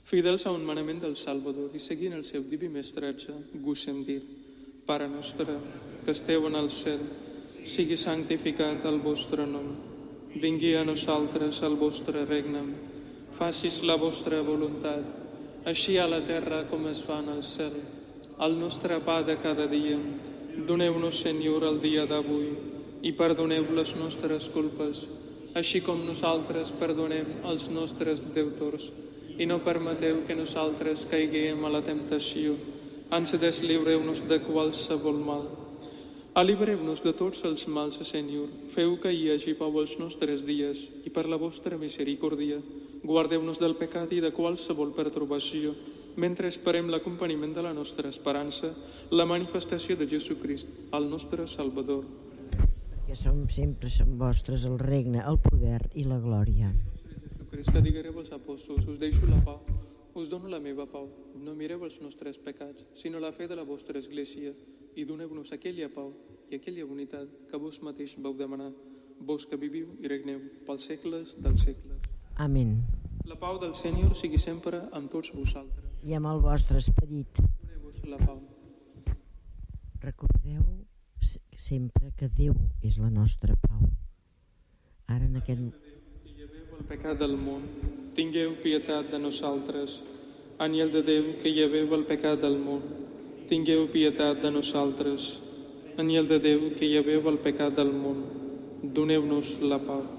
Fidels a un manament del Salvador i seguint el seu diví mestratge, gosem dir: Pare nostre, que esteu en el cel, sigui santificat el vostre nom. Vingui a nosaltres el vostre regne. Facis la vostra voluntat, així a la terra com es fa en el cel. El nostre pa de cada dia, doneu-nos, Senyor, el dia d'avui, i perdoneu les nostres culpes, així com nosaltres perdonem als nostres deutors. I no permeteu que nosaltres caiguem a la temptació, ans deslliureu-nos de qualsevol mal. Allibereu-nos de tots els mals, Senyor. Feu que hi hagi pau als nostres dies i per la vostra misericòrdia guardeu-nos del pecat i de qualsevol pertorbació, mentre esperem l'acompaniment de la nostra esperança, la manifestació de Jesucrist, el nostre Salvador. Perquè sempre són vostres el regne, el poder i la glòria. Jesucrist, que diguereu als apòstols: us deixo la pau, us dono la meva pau. No mireu els nostres pecats, sinó la fe de la vostra Església, i doneu-nos aquella pau i aquella unitat que vos mateix vau demanar, vos que viviu i regneu pels segles dels segles. Amén. La pau del Senyor sigui sempre amb tots vosaltres. I amb el vostre esperit. Doneu-vos la pau. Recordeu sempre que Déu és la nostra pau. Ara en aquest... Si lleveu el pecat del món, tingueu pietat de nosaltres. Àngel de Déu, que lleveu el pecat del món, tingueu pietat de nosaltres. Àngel de Déu, que lleveu el pecat del món, doneu-nos la pau.